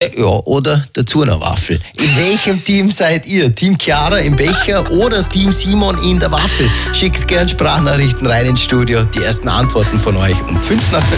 Ja, oder der Zurner-Waffel. In welchem Team seid ihr? Team Chiara im Becher oder Team Simon in der Waffel? Schickt gern Sprachnachrichten rein ins Studio. Die ersten Antworten von euch um 5 nach 5.